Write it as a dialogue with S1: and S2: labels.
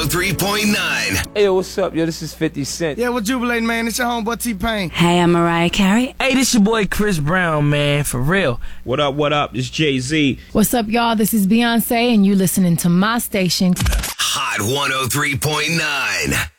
S1: 103.9.
S2: Hey, yo, what's up, yo? This is 50 Cent.
S3: Yeah, we're jubilating, man. It's your homeboy T-Pain.
S4: Hey, I'm Mariah Carey.
S5: Hey, this your boy Chris Brown, man, for real.
S6: What up, what up? It's Jay-Z.
S7: What's up, y'all? This is Beyonce, and you listening to my station.
S1: Hot 103.9.